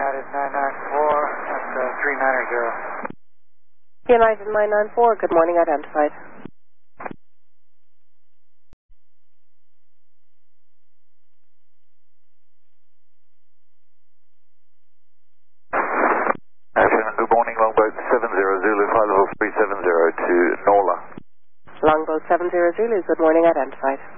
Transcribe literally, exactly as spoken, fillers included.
United nine nine four, that's uh, three niner zero. United nine nine four, good morning, identified. Good morning, Longboat seven zero Zulu, flight level three seven zero to Nola. Longboat seven zero Zulu, good morning, identified.